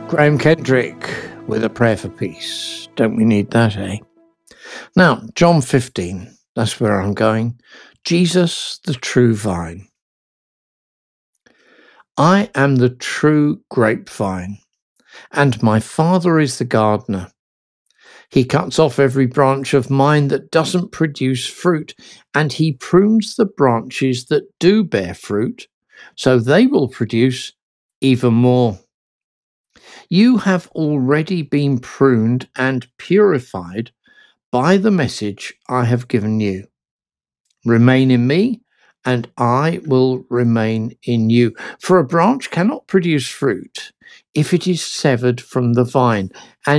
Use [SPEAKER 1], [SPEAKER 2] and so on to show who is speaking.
[SPEAKER 1] Graham Kendrick with a prayer for peace. Don't we need that, eh? Now, John 15, that's where I'm going. Jesus, the true vine. I am the true grapevine, and my Father is the gardener. He cuts off every branch of mine that doesn't produce fruit, and he prunes the branches that do bear fruit, so they will produce even more. You have already been pruned and purified by the message I have given you. Remain in me, and I will remain in you. For a branch cannot produce fruit if it is severed from the vine, and